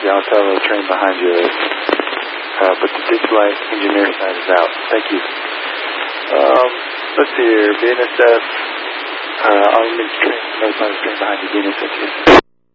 Yeah, I'll tell the train behind you. But the ditch light engineer side is out. Thank you. Let's see here. BNSF. I'll make train notify the train behind you. BNSF.